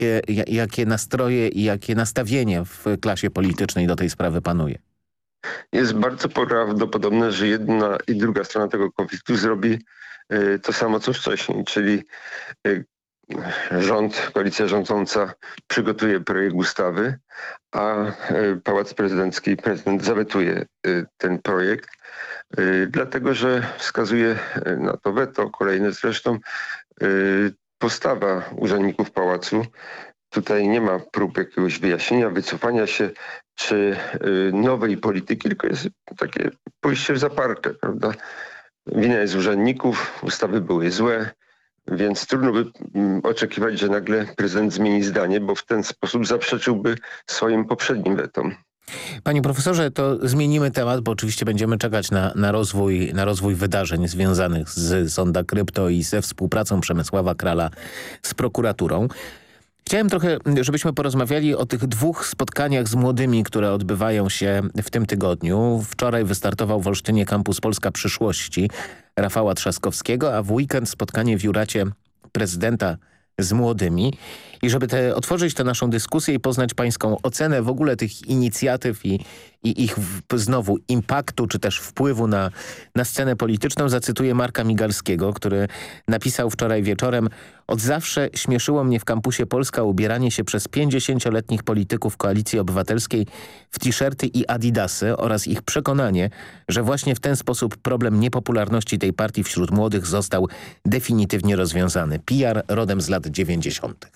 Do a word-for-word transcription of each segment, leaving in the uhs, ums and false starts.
jakie, jakie nastroje i jakie nastawienie w klasie politycznej do tej sprawy panuje? Jest bardzo prawdopodobne, że jedna i druga strona tego konfliktu zrobi y, to samo co wcześniej, czyli y, rząd, koalicja rządząca przygotuje projekt ustawy, a y, Pałac Prezydencki, prezydent zawetuje y, ten projekt, y, dlatego że wskazuje na to weto, kolejne zresztą, y, postawa urzędników pałacu. Tutaj nie ma prób jakiegoś wyjaśnienia, wycofania się czy y, nowej polityki, tylko jest takie pójście w zaparte, prawda? Wina jest urzędników, ustawy były złe, więc trudno by mm, oczekiwać, że nagle prezydent zmieni zdanie, bo w ten sposób zaprzeczyłby swoim poprzednim wetom. Panie profesorze, to zmienimy temat, bo oczywiście będziemy czekać na, na, rozwój, na rozwój wydarzeń związanych z Sonda Krypto i ze współpracą Przemysława Krala z prokuraturą. Chciałem trochę, żebyśmy porozmawiali o tych dwóch spotkaniach z młodymi, które odbywają się w tym tygodniu. Wczoraj wystartował w Olsztynie Kampus Polska Przyszłości Rafała Trzaskowskiego, a w weekend spotkanie w Juracie prezydenta z młodymi. I żeby te, otworzyć tę naszą dyskusję i poznać pańską ocenę w ogóle tych inicjatyw i, i ich w, znowu impaktu, czy też wpływu na, na scenę polityczną, zacytuję Marka Migalskiego, który napisał wczoraj wieczorem: od zawsze śmieszyło mnie w Kampusie Polska ubieranie się przez pięćdziesięcioletnich polityków Koalicji Obywatelskiej w t-shirty i adidasy oraz ich przekonanie, że właśnie w ten sposób problem niepopularności tej partii wśród młodych został definitywnie rozwiązany. P R rodem z lat dziewięćdziesiątych.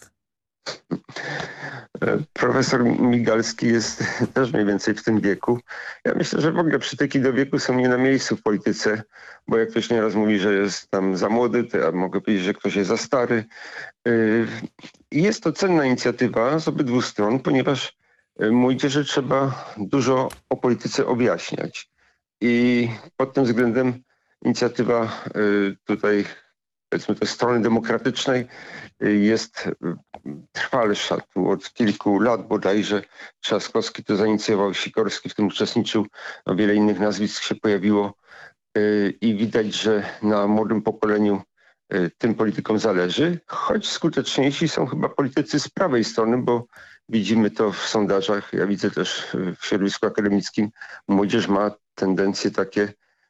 Profesor Migalski jest też mniej więcej w tym wieku. Ja myślę, że w ogóle przytyki do wieku są nie na miejscu w polityce, bo jak ktoś nieraz mówi, że jest tam za młody, to ja mogę powiedzieć, że ktoś jest za stary. I jest to cenna inicjatywa z obydwu stron, ponieważ młodzieży trzeba dużo o polityce objaśniać. I pod tym względem inicjatywa tutaj, powiedzmy, tej strony demokratycznej jest trwalsza. Tu od kilku lat bodajże Trzaskowski to zainicjował, Sikorski w tym uczestniczył, a wiele innych nazwisk się pojawiło i widać, że na młodym pokoleniu tym politykom zależy, choć skuteczniejsi są chyba politycy z prawej strony, bo widzimy to w sondażach, ja widzę też w środowisku akademickim, młodzież ma tendencje takie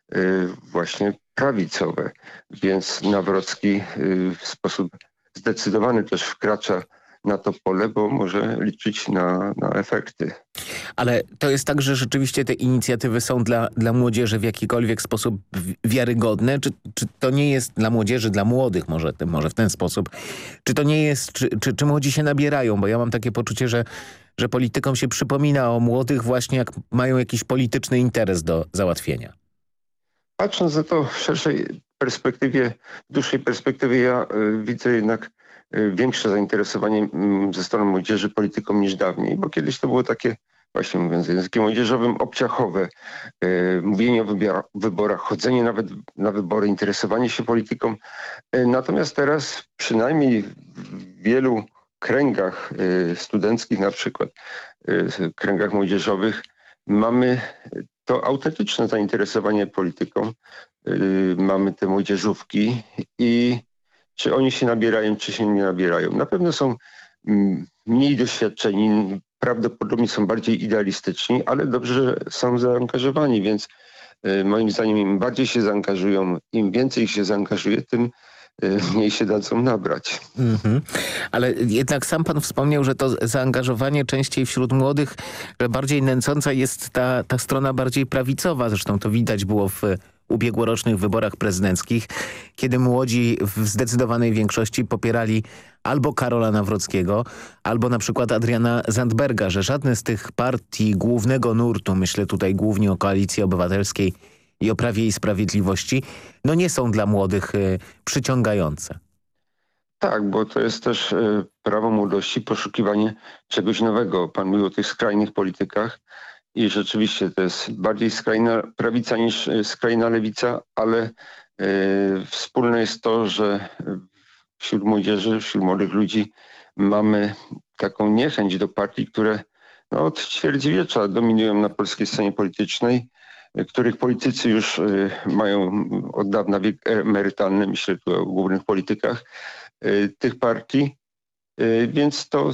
właśnie prawicowe, więc Nawrocki w sposób zdecydowany też wkracza na to pole, bo może liczyć na, na efekty. Ale to jest tak, że rzeczywiście te inicjatywy są dla, dla młodzieży w jakikolwiek sposób wiarygodne? Czy, czy to nie jest dla młodzieży, dla młodych może, może w ten sposób? Czy to nie jest, czy, czy, czy młodzi się nabierają? Bo ja mam takie poczucie, że, że politykom się przypomina o młodych właśnie jak mają jakiś polityczny interes do załatwienia. Patrząc na to w szerszej perspektywie, w dłuższej perspektywie, ja y, widzę jednak y, większe zainteresowanie y, ze strony młodzieży polityką niż dawniej, bo kiedyś to było takie, właśnie mówiąc językiem młodzieżowym, obciachowe. Y, mówienie o wybiora, wyborach, chodzenie nawet na wybory, interesowanie się polityką. Y, natomiast teraz przynajmniej w wielu kręgach y, studenckich, na przykład y, kręgach młodzieżowych, mamy to autentyczne zainteresowanie polityką. Yy, mamy te młodzieżówki i czy oni się nabierają, czy się nie nabierają. Na pewno są mm, mniej doświadczeni, prawdopodobnie są bardziej idealistyczni, ale dobrze są zaangażowani, więc yy, moim zdaniem im bardziej się zaangażują, im więcej się zaangażuje, tym mniej się dadzą nabrać. Mm-hmm. Ale jednak sam pan wspomniał, że to zaangażowanie częściej wśród młodych, że bardziej nęcąca jest ta, ta strona bardziej prawicowa. Zresztą to widać było w ubiegłorocznych wyborach prezydenckich, kiedy młodzi w zdecydowanej większości popierali albo Karola Nawrockiego, albo na przykład Adriana Zandberga, że żadne z tych partii głównego nurtu, myślę tutaj głównie o Koalicji Obywatelskiej i o Prawie i Sprawiedliwości, no nie są dla młodych y, przyciągające. Tak, bo to jest też y, prawo młodości, poszukiwanie czegoś nowego. Pan mówił o tych skrajnych politykach i rzeczywiście to jest bardziej skrajna prawica niż y, skrajna lewica, ale y, wspólne jest to, że wśród młodzieży, wśród młodych ludzi mamy taką niechęć do partii, które no, od ćwierćwiecza dominują na polskiej scenie politycznej, których politycy już y, mają od dawna wiek emerytalny, myślę tu o głównych politykach y, tych partii. Więc to